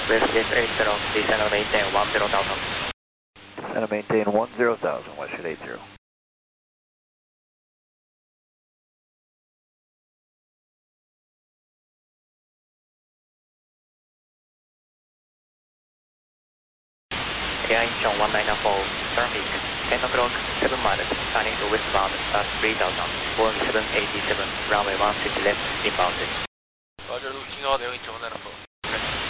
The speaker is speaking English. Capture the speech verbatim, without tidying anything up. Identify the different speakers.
Speaker 1: Westjet eight zero, descend and maintain one zero thousand.
Speaker 2: Descend and maintain one zero thousand, Westjet eight zero.
Speaker 1: Air Incheon one nine four, traffic, ten o'clock, seven miles, turning to westbound at three thousand, Boeing seven eighty-seven, runway one six left, inbound.
Speaker 3: Roger, looking out, Air Incheon one nine four.